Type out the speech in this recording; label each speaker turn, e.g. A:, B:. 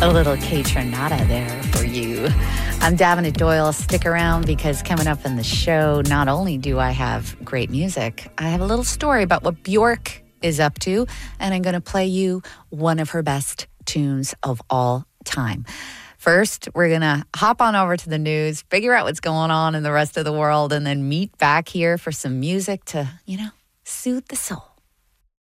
A: A little Kaytranada there for you. I'm Davina Doyle. Stick around because coming up in the show, not only do I have great music, I have a little story about what Bjork is up to, and I'm going to play you one of her best tunes of all time. First, we're going to hop on over to the news, figure out what's going on in the rest of the world, and then meet back here for some music to, soothe the soul.